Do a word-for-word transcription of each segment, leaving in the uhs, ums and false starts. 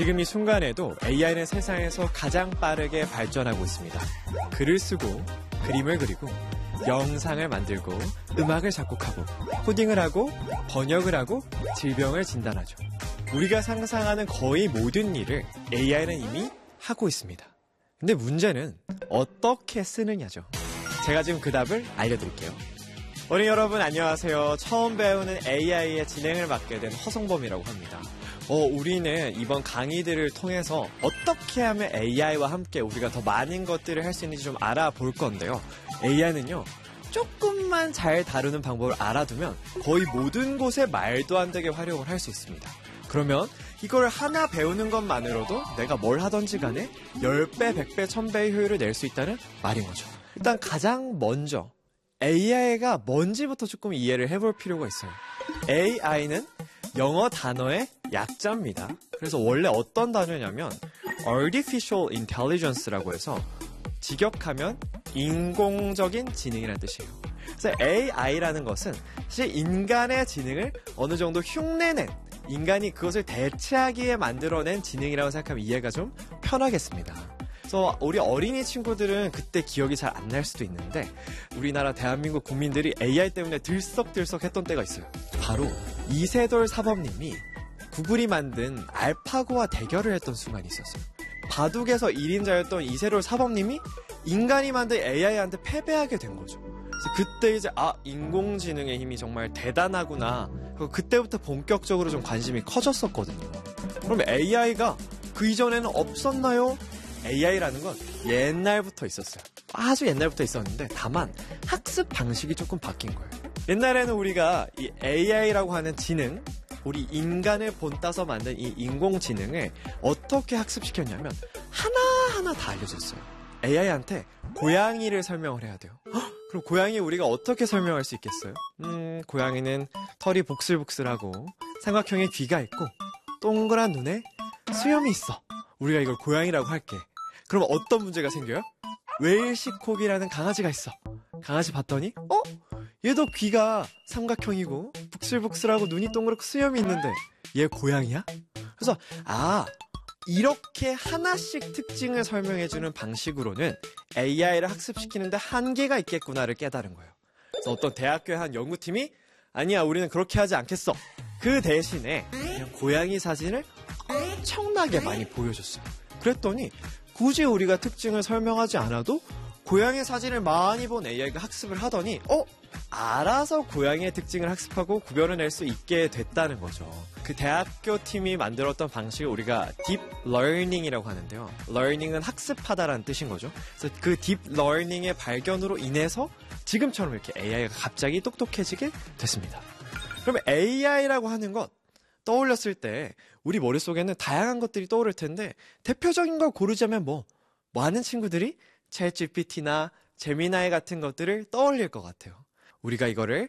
지금 이 순간에도 에이아이는 세상에서 가장 빠르게 발전하고 있습니다. 글을 쓰고, 그림을 그리고, 영상을 만들고, 음악을 작곡하고, 코딩을 하고, 번역을 하고, 질병을 진단하죠. 우리가 상상하는 거의 모든 일을 에이아이는 이미 하고 있습니다. 근데 문제는 어떻게 쓰느냐죠. 제가 지금 그 답을 알려드릴게요. 어린이 여러분 안녕하세요. 처음 배우는 에이아이의 진행을 맡게 된 허성범이라고 합니다. 어, 우리는 이번 강의들을 통해서 어떻게 하면 에이아이와 함께 우리가 더 많은 것들을 할 수 있는지 좀 알아볼 건데요. 에이아이는요, 조금만 잘 다루는 방법을 알아두면 거의 모든 곳에 말도 안 되게 활용을 할 수 있습니다. 그러면 이걸 하나 배우는 것만으로도 내가 뭘 하던지 간에 십 배, 백 배, 천 배의 효율을 낼 수 있다는 말인 거죠. 일단 가장 먼저 에이아이가 뭔지부터 조금 이해를 해볼 필요가 있어요. 에이아이는 영어 단어의 약자입니다. 그래서 원래 어떤 단어냐면 Artificial Intelligence라고 해서 직역하면 인공적인 지능이라는 뜻이에요. 그래서 에이아이라는 것은 사실 인간의 지능을 어느 정도 흉내낸, 인간이 그것을 대체하기에 만들어낸 지능이라고 생각하면 이해가 좀 편하겠습니다. 그래서 우리 어린이 친구들은 그때 기억이 잘 안 날 수도 있는데 우리나라 대한민국 국민들이 에이아이 때문에 들썩들썩 했던 때가 있어요. 바로 이세돌 사범님이 구글이 만든 알파고와 대결을 했던 순간이 있었어요. 바둑에서 일 인자였던 이세돌 사범님이 인간이 만든 에이아이한테 패배하게 된 거죠. 그래서 그때 이제 아, 인공지능의 힘이 정말 대단하구나. 그때부터 본격적으로 좀 관심이 커졌었거든요. 그럼 에이아이가 그 이전에는 없었나요? 에이아이라는 건 옛날부터 있었어요. 아주 옛날부터 있었는데 다만 학습 방식이 조금 바뀐 거예요. 옛날에는 우리가 이 에이아이라고 하는 지능, 우리 인간을 본따서 만든 이 인공지능을 어떻게 학습시켰냐면 하나하나 다 알려줬어요. 에이아이한테 고양이를 설명을 해야 돼요. 헉, 그럼 고양이 우리가 어떻게 설명할 수 있겠어요? 음, 고양이는 털이 복슬복슬하고 삼각형의 귀가 있고 동그란 눈에 수염이 있어. 우리가 이걸 고양이라고 할게. 그럼 어떤 문제가 생겨요? 웰시코기라는 강아지가 있어. 강아지 봤더니 어? 얘도 귀가 삼각형이고 북슬북슬하고 눈이 동그랗고 수염이 있는데 얘 고양이야? 그래서 아, 이렇게 하나씩 특징을 설명해주는 방식으로는 에이아이를 학습시키는데 한계가 있겠구나를 깨달은 거예요. 그래서 어떤 대학교의 한 연구팀이 아니야, 우리는 그렇게 하지 않겠어. 그 대신에 그냥 고양이 사진을 엄청나게 많이 보여줬어요. 그랬더니 굳이 우리가 특징을 설명하지 않아도 고양이 사진을 많이 본 에이아이가 학습을 하더니 어? 알아서 고양이의 특징을 학습하고 구별을 낼 수 있게 됐다는 거죠. 그 대학교 팀이 만들었던 방식을 우리가 딥 러닝이라고 하는데요. 러닝은 학습하다라는 뜻인 거죠. 그래서 그 딥 러닝의 발견으로 인해서 지금처럼 이렇게 에이아이가 갑자기 똑똑해지게 됐습니다. 그러면 에이아이라고 하는 것 떠올렸을 때 우리 머릿속에는 다양한 것들이 떠오를 텐데 대표적인 걸 고르자면 뭐 많은 친구들이 챗지피티나 제미나이 같은 것들을 떠올릴 것 같아요. 우리가 이거를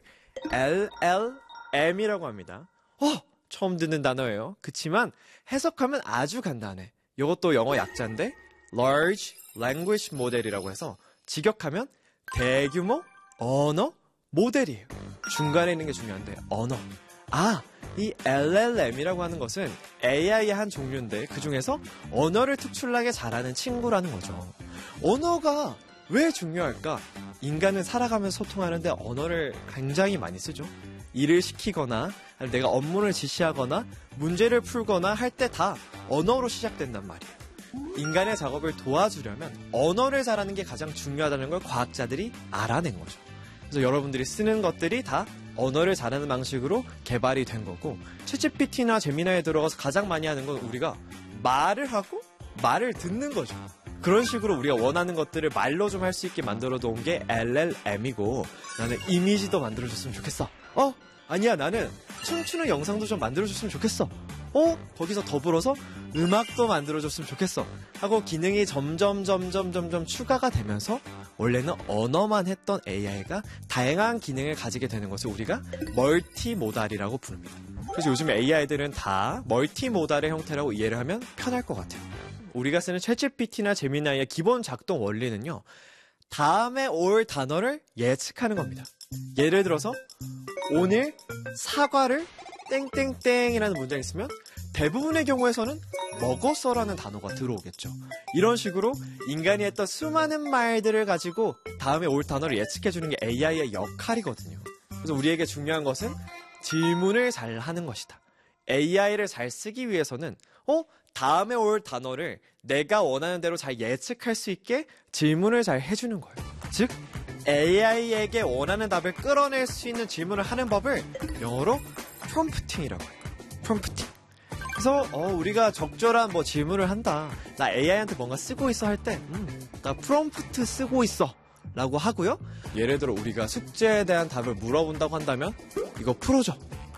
엘엘엠이라고 합니다. 어, 처음 듣는 단어예요. 그치만 해석하면 아주 간단해. 이것도 영어 약자인데 Large Language Model이라고 해서 직역하면 대규모 언어 모델이에요. 중간에 있는 게 중요한데 언어. 아, 이 엘엘엠이라고 하는 것은 에이아이의 한 종류인데 그 중에서 언어를 특출나게 잘하는 친구라는 거죠. 언어가 왜 중요할까? 인간은 살아가면서 소통하는데 언어를 굉장히 많이 쓰죠. 일을 시키거나 내가 업무를 지시하거나 문제를 풀거나 할 때 다 언어로 시작된단 말이에요. 인간의 작업을 도와주려면 언어를 잘하는 게 가장 중요하다는 걸 과학자들이 알아낸 거죠. 그래서 여러분들이 쓰는 것들이 다 언어를 잘하는 방식으로 개발이 된 거고 챗지피티나 제미나이에 들어가서 가장 많이 하는 건 우리가 말을 하고 말을 듣는 거죠. 그런 식으로 우리가 원하는 것들을 말로 좀 할 수 있게 만들어 놓은 게 엘엘엠이고 나는 이미지도 만들어줬으면 좋겠어. 어? 아니야, 나는 춤추는 영상도 좀 만들어줬으면 좋겠어. 어? 거기서 더불어서 음악도 만들어줬으면 좋겠어. 하고 기능이 점점 점점 점점 추가가 되면서 원래는 언어만 했던 에이아이가 다양한 기능을 가지게 되는 것을 우리가 멀티모달이라고 부릅니다. 그래서 요즘 에이아이들은 다 멀티모달의 형태라고 이해를 하면 편할 것 같아요. 우리가 쓰는 챗지피티나 제미나이의 기본 작동 원리는요, 다음에 올 단어를 예측하는 겁니다. 예를 들어서 오늘 사과를 땡땡땡이라는 문장이 있으면 대부분의 경우에서는 먹었어라는 단어가 들어오겠죠. 이런 식으로 인간이 했던 수많은 말들을 가지고 다음에 올 단어를 예측해주는 게 에이아이의 역할이거든요. 그래서 우리에게 중요한 것은 질문을 잘 하는 것이다. 에이아이를 잘 쓰기 위해서는 어? 다음에 올 단어를 내가 원하는 대로 잘 예측할 수 있게 질문을 잘 해주는 거예요. 즉 에이아이에게 원하는 답을 끌어낼 수 있는 질문을 하는 법을 영어로 프롬프팅이라고 해요. 프롬프팅. 그래서 어, 우리가 적절한 뭐 질문을 한다. 나 에이아이한테 뭔가 쓰고 있어 할 때 음, 나 프롬프트 쓰고 있어 라고 하고요. 예를 들어 우리가 숙제에 대한 답을 물어본다고 한다면 이거 풀어줘.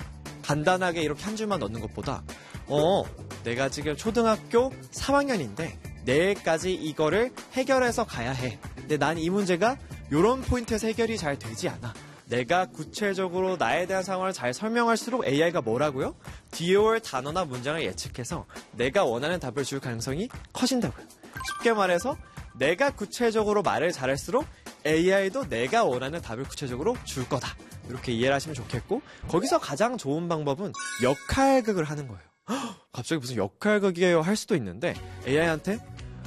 간단하게 이렇게 한 줄만 넣는 것보다 어 내가 지금 초등학교 삼 학년인데 내일까지 이거를 해결해서 가야 해. 근데 난 이 문제가 이런 포인트에서 해결이 잘 되지 않아. 내가 구체적으로 나에 대한 상황을 잘 설명할수록 에이아이가 뭐라고요? 뒤에 올 단어나 문장을 예측해서 내가 원하는 답을 줄 가능성이 커진다고요. 쉽게 말해서 내가 구체적으로 말을 잘할수록 에이아이도 내가 원하는 답을 구체적으로 줄 거다. 이렇게 이해를 하시면 좋겠고, 거기서 가장 좋은 방법은 역할극을 하는 거예요. 헉, 갑자기 무슨 역할극이에요 할 수도 있는데 에이아이한테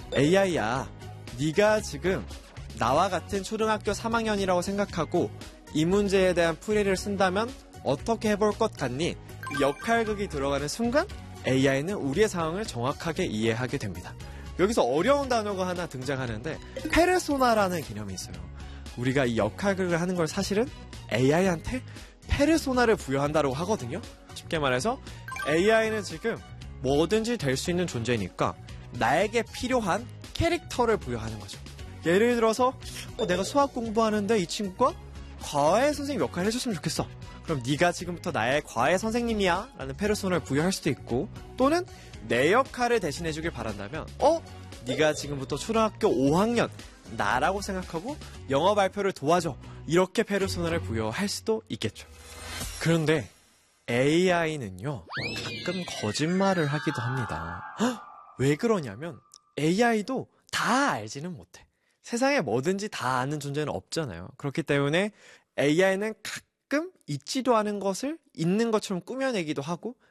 에이아이야 네가 지금 나와 같은 초등학교 삼 학년이라고 생각하고 이 문제에 대한 풀이를 쓴다면 어떻게 해볼 것 같니? 이 역할극이 들어가는 순간 에이아이는 우리의 상황을 정확하게 이해하게 됩니다. 여기서 어려운 단어가 하나 등장하는데 페르소나라는 개념이 있어요. 우리가 이 역할극을 하는 걸 사실은 에이아이한테 페르소나를 부여한다고 하거든요. 쉽게 말해서 에이아이는 지금 뭐든지 될 수 있는 존재니까 나에게 필요한 캐릭터를 부여하는 거죠. 예를 들어서 어, 내가 수학 공부하는데 이 친구가 과외 선생님 역할을 해줬으면 좋겠어. 그럼 네가 지금부터 나의 과외 선생님이야 라는 페르소나를 부여할 수도 있고, 또는 내 역할을 대신해주길 바란다면 어? 네가 지금부터 초등학교 오 학년 나라고 생각하고 영어 발표를 도와줘. 이렇게 페르소나를 부여할 수도 있겠죠. 그런데 에이아이는요 가끔 거짓말을 하기도 합니다. 헉, 왜 그러냐면 에이아이도 다 알지는 못해. 세상에 뭐든지 다 아는 존재는 없잖아요. 그렇기 때문에 에이아이는 가끔 있지도 않은 것을 있는 것처럼 꾸며내기도 하고